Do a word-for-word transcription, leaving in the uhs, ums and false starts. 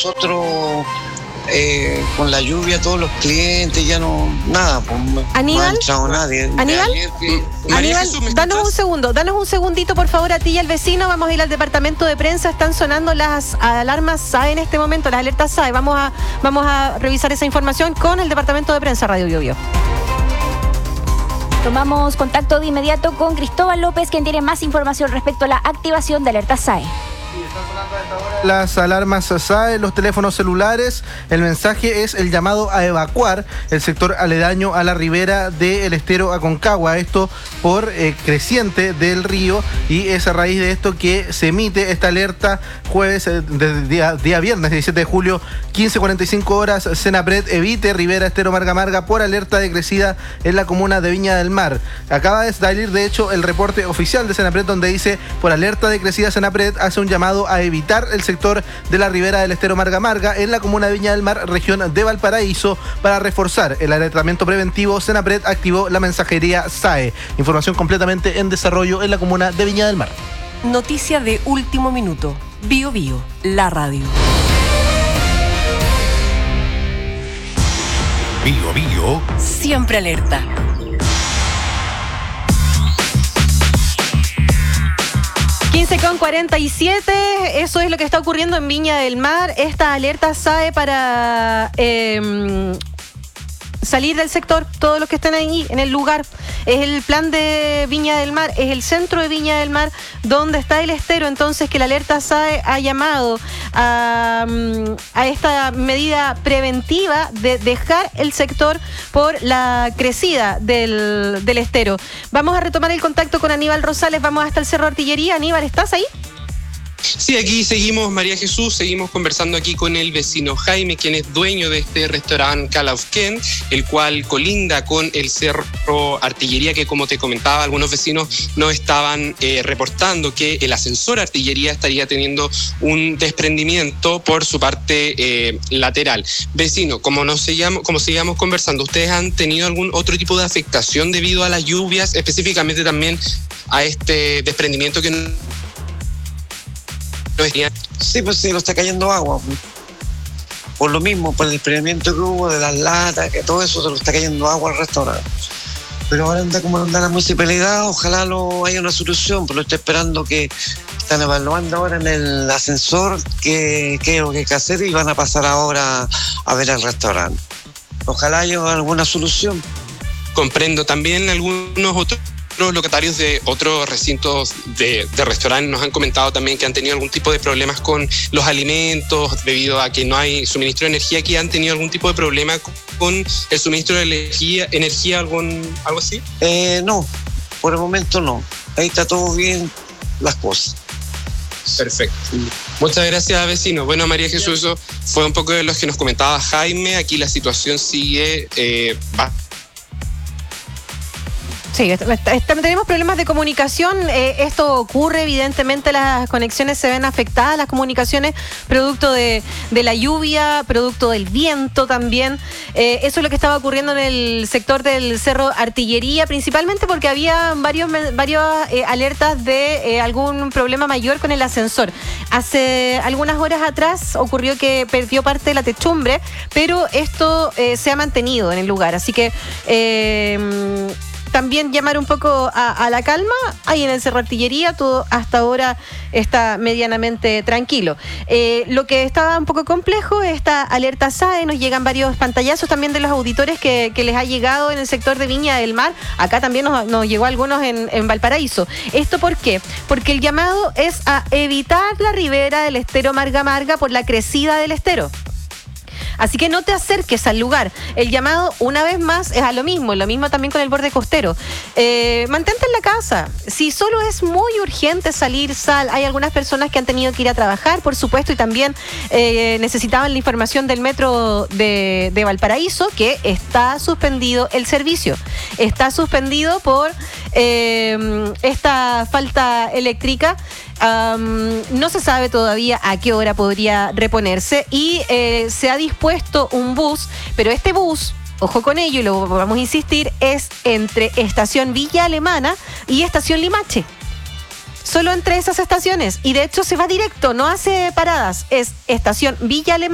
nosotros eh, con la lluvia, todos los clientes, ya no, nada, pues, Aníbal, no ha entrado nadie. Aníbal, que... Aníbal, danos un segundo, danos un segundito por favor a ti y al vecino, vamos a ir al departamento de prensa, están sonando las alarmas S A E en este momento, las alertas S A E, vamos a, vamos a revisar esa información con el departamento de prensa Radio Biobío. Tomamos contacto de inmediato con Cristóbal López, quien tiene más información respecto a la activación de alerta S A E. Las alarmas S A E, los teléfonos celulares, el mensaje es el llamado a evacuar el sector aledaño a la ribera del estero Aconcagua, esto por eh, creciente del río, y es a raíz de esto que se emite esta alerta jueves, eh, de día, día viernes diecisiete de julio, quince cuarenta y cinco horas, Senapred evite ribera estero Marga Marga por alerta de crecida en la comuna de Viña del Mar. Acaba de salir de hecho el reporte oficial de Senapred donde dice, por alerta de crecida Senapred hace un llamado a evitar el sector de la ribera del estero Marga Marga en la comuna de Viña del Mar, región de Valparaíso. Para reforzar el alertamiento preventivo, Senapred activó la mensajería S A E. Información completamente en desarrollo en la comuna de Viña del Mar. Noticia de último minuto. Bio Bio, la radio. Bio Bio. Siempre alerta. quince con cuarenta y siete, eso es lo que está ocurriendo en Viña del Mar. Esta alerta S A E para eh, salir del sector, todos los que estén ahí en el lugar. Es el plan de Viña del Mar, es el centro de Viña del Mar, donde está el estero. Entonces, que la alerta S A E ha llamado a, a esta medida preventiva de dejar el sector por la crecida del, del estero. Vamos a retomar el contacto con Aníbal Rosales, vamos hasta el Cerro Artillería. Aníbal, ¿estás ahí? Sí, aquí seguimos, María Jesús, seguimos conversando aquí con el vecino Jaime, quien es dueño de este restaurante Calaufquén, el cual colinda con el Cerro Artillería, que como te comentaba, algunos vecinos nos estaban eh, reportando que el ascensor Artillería estaría teniendo un desprendimiento por su parte eh, lateral. Vecino, como nos seguíamos, como seguíamos conversando, ¿ustedes han tenido algún otro tipo de afectación debido a las lluvias, específicamente también a este desprendimiento que no... Sí, pues sí, lo está cayendo agua. Por lo mismo, por el desprendimiento que hubo de las latas, que todo eso se lo está cayendo agua al restaurante. Pero ahora anda como anda la municipalidad, ojalá lo haya una solución, pero estoy esperando que están evaluando ahora en el ascensor qué es lo que hay que hacer y van a pasar ahora a ver el restaurante. Ojalá haya alguna solución. Comprendo. También algunos otros Los locatarios de otros recintos de, de restaurantes nos han comentado también que han tenido algún tipo de problemas con los alimentos debido a que no hay suministro de energía, que han tenido algún tipo de problema con el suministro de energía, energía algún, algo así. Eh, no, por el momento no. Ahí está todo bien las cosas. Perfecto. Muchas gracias, vecino. Bueno, María Jesús, eso fue un poco de los que nos comentaba Jaime. Aquí la situación sigue... Eh, Sí, tenemos problemas de comunicación, eh, esto ocurre, evidentemente las conexiones se ven afectadas, las comunicaciones producto de, de la lluvia, producto del viento también, eh, eso es lo que estaba ocurriendo en el sector del Cerro Artillería, principalmente porque había varios, varios eh, alertas de eh, algún problema mayor con el ascensor. Hace algunas horas atrás ocurrió que perdió parte de la techumbre, pero esto eh, se ha mantenido en el lugar, así que... Eh, También llamar un poco a, a la calma. Ahí en el Cerro Artillería todo hasta ahora está medianamente tranquilo. Eh, lo que estaba un poco complejo es esta alerta S A E. Nos llegan varios pantallazos también de los auditores que, que les ha llegado en el sector de Viña del Mar. Acá también nos, nos llegó algunos en, en Valparaíso. ¿Esto por qué? Porque el llamado es a evitar la ribera del estero Marga Marga por la crecida del estero. Así que no te acerques al lugar. El llamado, una vez más, es a lo mismo. Lo mismo también con el borde costero. Eh, mantente en la casa. Si solo es muy urgente salir, sal. Hay algunas personas que han tenido que ir a trabajar, por supuesto, y también eh, necesitaban la información del metro de, de Valparaíso, que está suspendido el servicio. Está suspendido por eh, esta falta eléctrica. Um, no se sabe todavía a qué hora podría reponerse y eh, se ha dispuesto un bus, pero este bus, ojo con ello y lo vamos a insistir, es entre Estación Villa Alemana y Estación Limache. Solo entre esas estaciones y de hecho se va directo, no hace paradas, es Estación Villa Alemana